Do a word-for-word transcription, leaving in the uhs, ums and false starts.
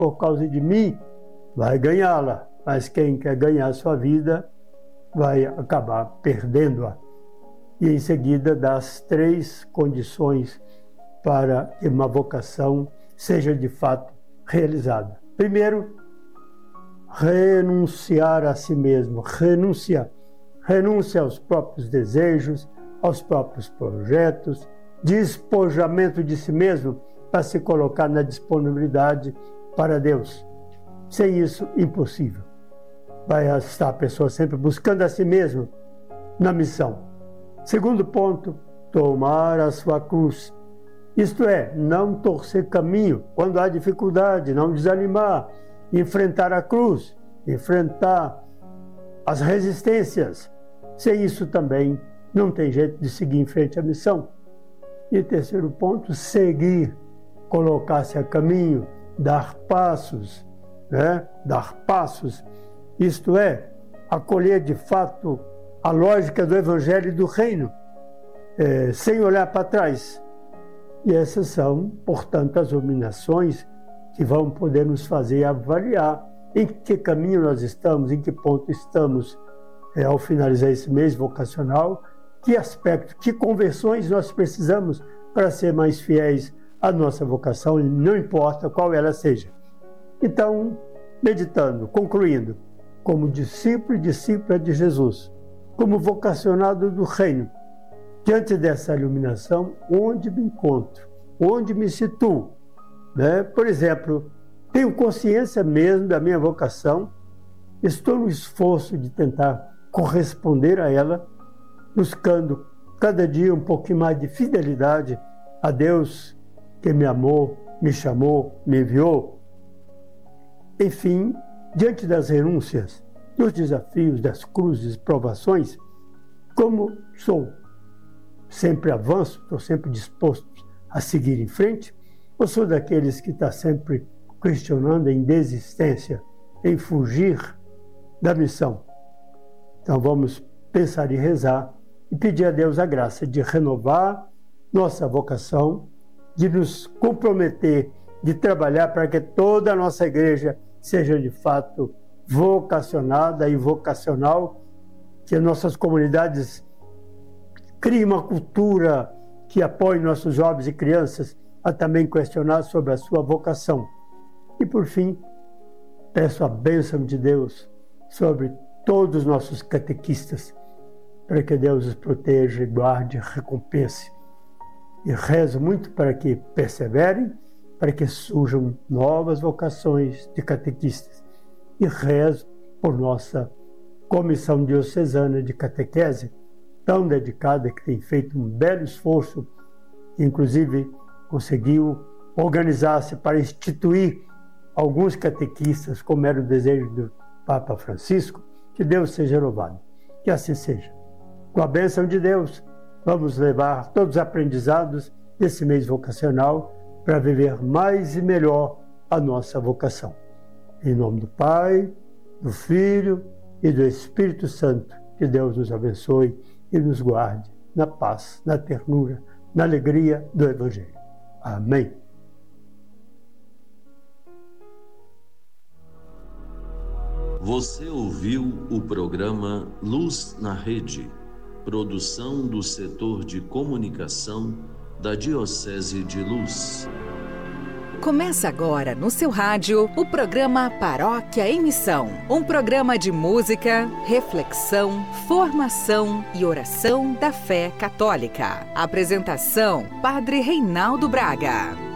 por causa de mim, vai ganhá-la. Mas quem quer ganhar a sua vida vai acabar perdendo-a. E em seguida dá as três condições para que uma vocação seja de fato realizada. Primeiro, renunciar a si mesmo, renúncia, renúncia aos próprios desejos, aos próprios projetos, despojamento de si mesmo para se colocar na disponibilidade para Deus. Sem isso, impossível. Vai estar a pessoa sempre buscando a si mesmo na missão. Segundo ponto, tomar a sua cruz. Isto é, não torcer caminho quando há dificuldade, não desanimar, enfrentar a cruz, enfrentar as resistências. Sem isso também não tem jeito de seguir em frente à missão. E terceiro ponto, seguir, colocar-se a caminho, dar passos, né? Dar passos, isto é, acolher de fato a lógica do Evangelho e do Reino, é, sem olhar para trás. E essas são, portanto, as iluminações que vão poder nos fazer avaliar em que caminho nós estamos, em que ponto estamos é, ao finalizar esse mês vocacional, que aspecto, que conversões nós precisamos para ser mais fiéis à nossa vocação, não importa qual ela seja. Então, meditando, concluindo, como discípulo e discípula de Jesus, como vocacionado do Reino, diante dessa iluminação, onde me encontro, onde me situo, né? Por exemplo, tenho consciência mesmo da minha vocação, estou no esforço de tentar corresponder a ela, buscando cada dia um pouquinho mais de fidelidade a Deus que me amou, me chamou, me enviou. Enfim, diante das renúncias, dos desafios, das cruzes, provações, como sou? Sempre avanço, estou sempre disposto a seguir em frente? Ou sou daqueles que está sempre questionando em desistência, em fugir da missão? Então vamos pensar e rezar e pedir a Deus a graça de renovar nossa vocação, de nos comprometer, de trabalhar para que toda a nossa igreja seja de fato vocacionada e vocacional, que as nossas comunidades criem uma cultura que apoie nossos jovens e crianças a também questionar sobre a sua vocação. E por fim, peço a bênção de Deus sobre todos os nossos catequistas, para que Deus os proteja, guarde, recompense. E rezo muito para que perseverem, para que surjam novas vocações de catequistas. E rezo por nossa comissão diocesana de catequese, tão dedicada, que tem feito um belo esforço, que inclusive conseguiu organizar-se para instituir alguns catequistas, como era o desejo do Papa Francisco. Que Deus seja louvado. Que assim seja. Com a bênção de Deus, vamos levar todos os aprendizados desse mês vocacional para viver mais e melhor a nossa vocação. Em nome do Pai, do Filho e do Espírito Santo, que Deus nos abençoe e nos guarde na paz, na ternura, na alegria do Evangelho. Amém. Você ouviu o programa Luz na Rede, produção do setor de comunicação da Diocese de Luz. Começa agora no seu rádio o programa Paróquia em Missão, um programa de música, reflexão, formação e oração da fé católica. Apresentação: Padre Reinaldo Braga.